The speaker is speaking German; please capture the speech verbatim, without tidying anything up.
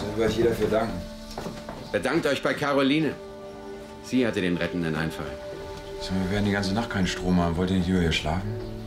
Da will euch jeder für danken. Bedankt euch bei Caroline. Sie hatte den rettenden Einfall. So, wir werden die ganze Nacht keinen Strom haben. Wollt ihr nicht über hier schlafen?